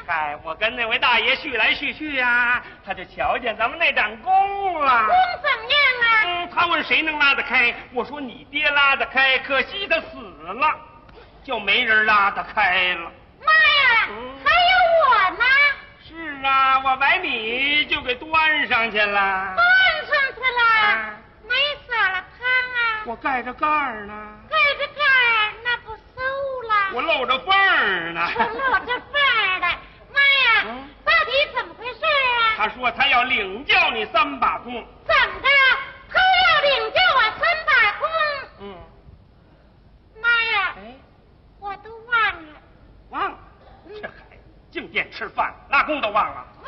嗨，我跟那位大爷叙来叙去呀，他就瞧见咱们那盏弓了。 弓怎么样啊？ 他问谁能拉得开，我说你爹拉得开，可惜他死了，就没人拉得开了。 妈呀，还有我呢。 是啊，我把你就给端上去了。 端上去了，没撒了汤啊？ 我盖着盖儿呢。 盖着盖儿，那不馊了？ 我露着缝儿呢。 我露着缝儿的。妈呀，到底怎么回事啊？ 他说他要领教你3把弓。 怎么